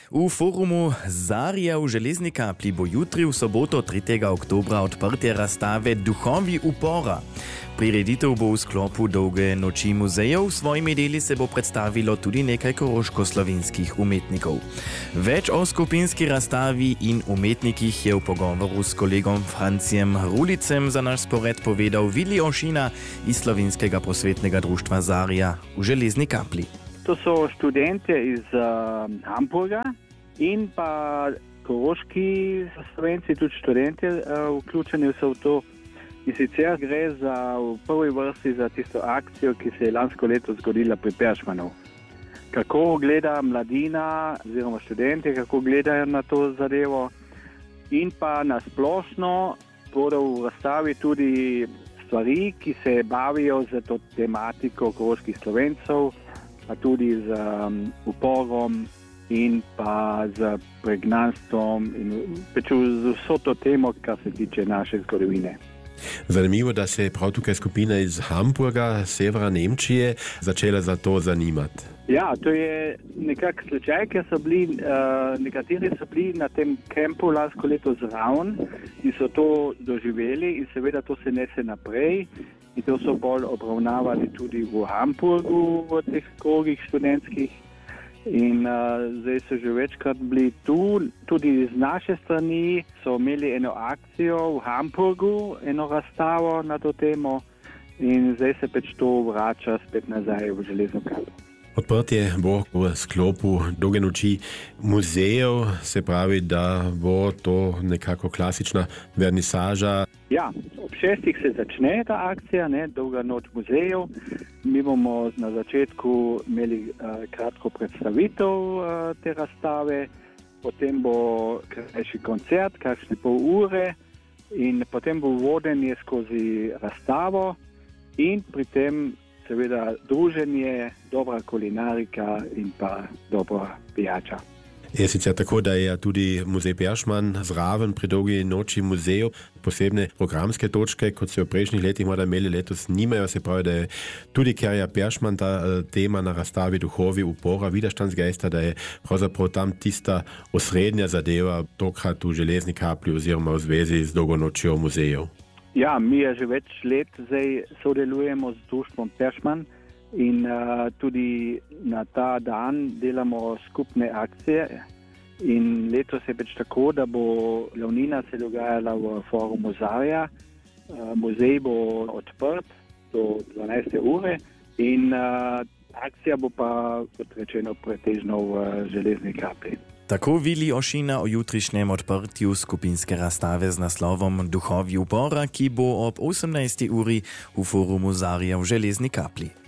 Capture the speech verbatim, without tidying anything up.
U forumu Zarja v Železni Kapli bo jutri v soboto tretjega oktobra odprtje razstave Duhovi upora. Prireditev bo v sklopu dolge noči muzejev, svojimi deli se bo predstavilo tudi nekaj koroško-slovenskih umetnikov. Več o skupinski razstavi in umetnikih je v pogovoru s kolegom Francijem Rulicem za naš spored povedal Vili Ošina iz Slovenskega prosvetnega društva Zarja v Železni Kapli. To so študentje iz uh, Hamburga in pa koroški Slovenci, tudi študentje uh, vključeni so v to. In sicer gre za v prvi vrsti za tisto akcijo, ki se je lansko leto zgodila pri Peršmanu. Kako gleda mladina oziroma študentje, kako gledajo na to zadevo in pa na splošno bodo v razstavi tudi stvari, ki se bavijo z to tematiko koroških Slovencev, pa tudi z um, uporom in pa z pregnanstvom in pač z vso to temo, kar se tiče naše zgodovine. Zanimivo, da se je prav tukaj skupina iz Hamburga, severa Nemčije, začela za to zanimati. Ja, to je nekak slučaj, ker so bili, uh, nekateri so bili na tem kempu lansko leto zraven in so to doživeli in seveda to se nese naprej. In to so bolj obravnavali tudi v Hamburgu, v teh krogih študentskih. In uh, zdaj so že večkrat bili tu, tudi z naše strani so imeli eno akcijo v Hamburgu, eno razstavo na to temo in zdaj se pač to vrača spet nazaj v Železno Kaplo. Odprtje bo v sklopu dolge noči muzejev, se pravi, da bo to nekako klasična vernisaža. Ja, ob šestih se začne ta akcija, ne, dolga noč muzejev. Mi bomo na začetku imeli uh, kratko predstavitev uh, te razstave, potem bo krajši koncert, kakšne pol ure in potem bo vodenje skozi razstavo in pri tem seveda druženje, dobra kulinarika in pa dobra pijača. Je sicer tako, da je tudi muzej Peršman zraven pri dolgi noči muzejev. Posebne programske točke, kot se v prejšnjih letih morda imeli, letos nimajo. Se pravi, da je tudi, ker je Peršman ta tema na razstavi Duhovi upora, Widerstandsgeister, da je pravzaprav tam tista osrednja zadeva tokrat v Železni Kapli oziroma v zvezi z dolgo nočjo muzejev. Ja, mi že več let zdaj sodelujemo z društvom Peršman in uh, tudi na ta dan delamo skupne akcije. In letos je pač tako, da bo glavnina se dogajala v forumu Zarja. Uh, muzej bo odprt do dvanajste ure in uh, akcija bo pa, kot rečeno, pretežno v Železni Kapli. Tako Vili Ošina o jutrišnjem odprtju skupinske razstave z naslovom Duhovi upora, ki bo ob osemnajsti uri v forumu Zarja v Železni Kapli.